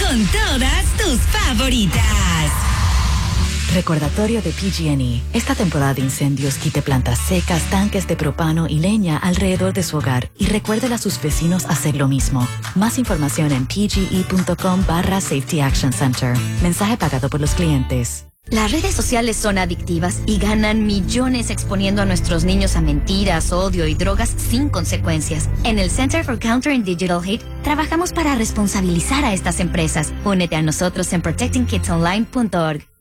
con todas tus favoritas. Recordatorio de PG&E. Esta temporada de incendios quite plantas secas, tanques de propano y leña alrededor de su hogar y recuerde a sus vecinos hacer lo mismo. Más información en pge.com/Safety Action Center. Mensaje pagado por los clientes. Las redes sociales son adictivas y ganan millones exponiendo a nuestros niños a mentiras, odio y drogas sin consecuencias. En el Center for Countering Digital Hate trabajamos para responsabilizar a estas empresas. Únete a nosotros en protectingkidsonline.org.